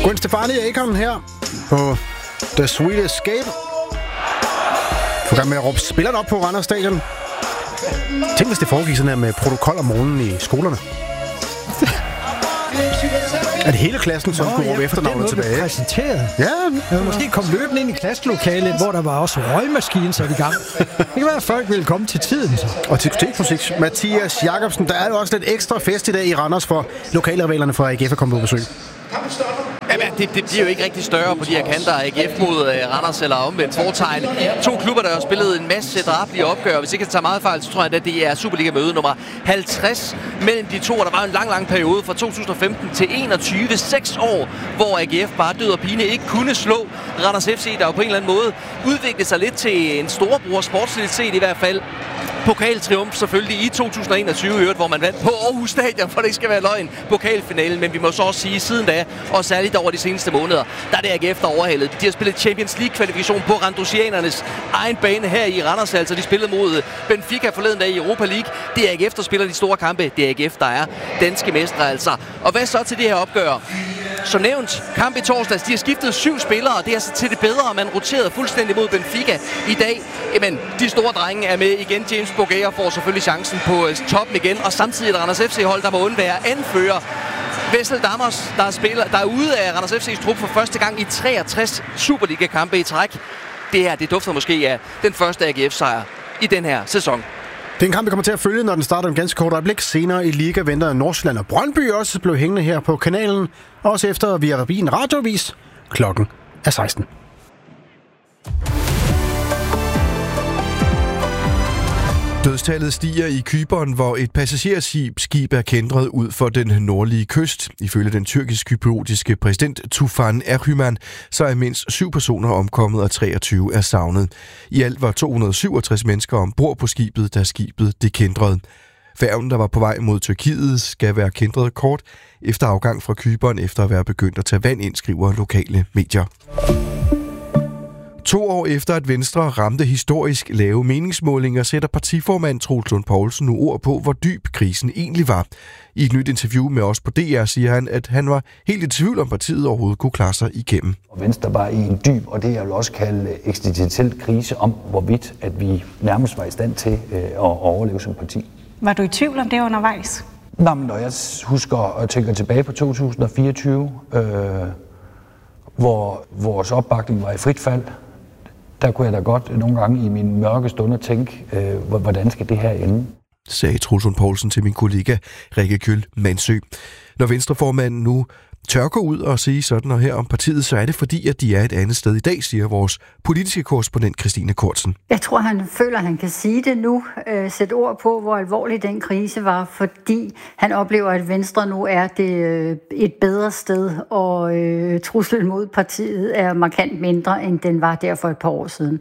Gwen Stefani og Akon her på The Sweet Escape. For gang med at råbe spillerne op på Randers Stadion. Tænk, hvis det foregik sådan her med protokol om morgenen i skolerne. Er det hele klassen, som skulle råbe efternavnet tilbage? Præsenteret. Ja. Jeg måske komme løbende ind i klasselokalet, hvor der var også røgmaskinen sat i gang. Det kan være, at folk ville komme til tiden. Så. Og til diskoteksmusik. Mathias Jacobsen, der er jo også lidt ekstra fest i dag i Randers, for lokalrivalerne fra AGF er kommet på besøg. Jamen, det bliver jo ikke rigtig større på de her kanter. AGF mod Randers eller omvendt Fortegn. To klubber, der har spillet en masse drabelige opgør. Hvis ikke jeg tager meget fejl, så tror jeg, at det er Superliga-møde nummer 50 mellem de to. Og der var en lang periode fra 2015 til 21. 6 år, hvor AGF bare død og pine ikke kunne slå Randers FC, der jo på en eller anden måde udviklede sig lidt til en storebror, sportsligt set i hvert fald. Pokaltriumf selvfølgelig i 2021, hvor man vandt på Aarhus Stadion, for det ikke skal være løgn, pokalfinalen. Men vi må så også sige, siden da, og særligt over de seneste måneder, der er det AGF, der overhalet. De har spillet Champions League-kvalifikation på randosianernes egen bane her i Randers. Altså, de spillede mod Benfica forleden dag i Europa League. Det er AGF, der spiller de store kampe. Det er AGF, der er danske mestre, altså. Og hvad så til det her opgør? Som nævnt, kamp i torsdags, de har skiftet 7 spillere, og det er altså til det bedre, man roterede fuldstændig mod Benfica i dag. Jamen, de store drenge er med igen. James Bogaer får selvfølgelig chancen på toppen igen, og samtidig et Randers FC-hold, der må undvære anfører Wessel Dammers, der er ude af Randers FC's trup for første gang i 63 Superliga-kampe i træk. Det her, det dufter måske af den første AGF-sejr i den her sæson. Det er en kamp, vi kommer til at følge, når den starter en ganske kort øjeblik. Senere i Liga venter Nordsjælland og Brøndby også blev hængende her på kanalen. Også efter Via Rabin radiovis. Klokken er 16. Dødstallet stiger i Cypern, hvor et passagerskib er kæntret ud for den nordlige kyst. Ifølge den tyrkisk-kypriotiske præsident Tufan Erhüman, så er mindst 7 personer omkommet og 23 er savnet. I alt var 267 mennesker ombord på skibet, da skibet det kæntrede. Færgen, der var på vej mod Tyrkiet, skal være kæntret kort efter afgang fra Cypern, efter at være begyndt at tage vand ind, skriver lokale medier. 2 år efter, at Venstre ramte historisk lave meningsmålinger, sætter partiformand Troels Lund Poulsen nu ord på, hvor dyb krisen egentlig var. I et nyt interview med os på DR siger han, at han var helt i tvivl om partiet overhovedet kunne klare sig igennem. Venstre var i en dyb, og det jeg vil også kalde eksistentiel krise om, hvorvidt at vi nærmest var i stand til at overleve som parti. Var du i tvivl om det undervejs? Nå, men når jeg husker og tænker tilbage på 2024, hvor vores opbakning var i frit fald, der kunne jeg da godt nogle gange i mine mørke stunder tænke, hvordan skal det her ende? Sagde Troels Lund Poulsen til min kollega Rikke Kjøll Mansø. Når Venstreformanden nu tør gå ud og sige sådan og her om partiet, så er det fordi, at de er et andet sted i dag, siger vores politiske korrespondent Christine Kortsen. Jeg tror, han føler, at han kan sige det nu, sætte ord på, hvor alvorlig den krise var, fordi han oplever, at Venstre nu er det et bedre sted, og truslen mod partiet er markant mindre, end den var der for et par år siden.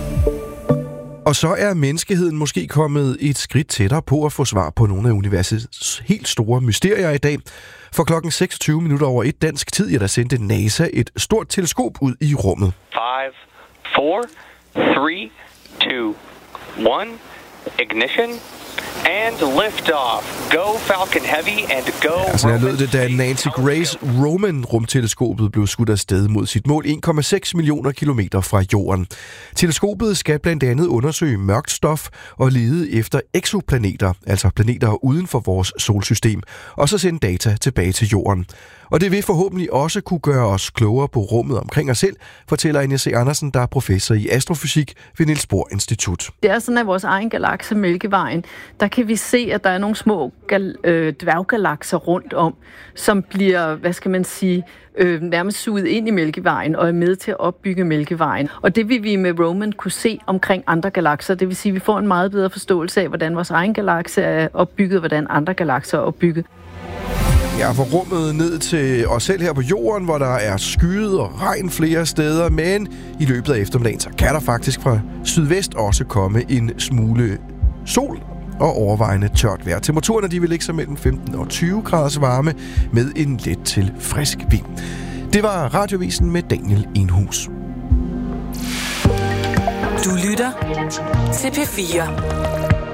Og så er menneskeheden måske kommet et skridt tættere på at få svar på nogle af universets helt store mysterier i dag. For klokken 26 minutter over 1 dansk tid, der sendte NASA et stort teleskop ud i rummet. 5, 4, 3, 2, 1, ignition. And lift-off. Go Falcon Heavy and go... Sådan lød det, da Nancy Grace Roman-rumteleskopet blev skudt afsted mod sit mål 1,6 millioner kilometer fra jorden. Teleskopet skal blandt andet undersøge mørkt stof og lede efter eksoplaneter, altså planeter uden for vores solsystem, og så sende data tilbage til jorden. Og det vil forhåbentlig også kunne gøre os klogere på rummet omkring os selv, fortæller Ines C. Andersen, der er professor i astrofysik ved Niels Bohr Institut. Det er sådan, at vores egen galakse, Mælkevejen, der kan vi se, at der er nogle små dværggalakser rundt om, som bliver, nærmest suget ind i Mælkevejen og er med til at opbygge Mælkevejen. Og det vil vi med Roman kunne se omkring andre galakser. Det vil sige, at vi får en meget bedre forståelse af, hvordan vores egen galakse er opbygget, og hvordan andre galakser er opbygget. Ja, fra rummet ned til os selv her på jorden, hvor der er skyet og regn flere steder, men i løbet af eftermiddagen, så kan der faktisk fra sydvest også komme en smule sol og overvejende tørt vejr. Temperaturerne, de vil ligge sig mellem 15 og 20 graders varme med en let til frisk vind. Det var Radiovisen med Daniel Enhus. Du lytter til P4.